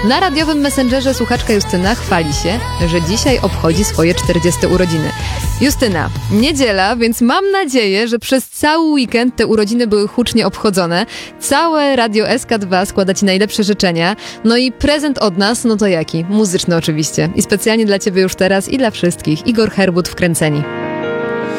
Na radiowym Messengerze słuchaczka Justyna chwali się, że dzisiaj obchodzi swoje 40 urodziny. Justyna, niedziela, więc mam nadzieję, że przez cały weekend te urodziny były hucznie obchodzone. Całe Radio SK2 składa Ci najlepsze życzenia. No i prezent od nas, no to jaki? Muzyczny oczywiście. I specjalnie dla Ciebie już teraz i dla wszystkich. Igor Herbut, Wkręceni.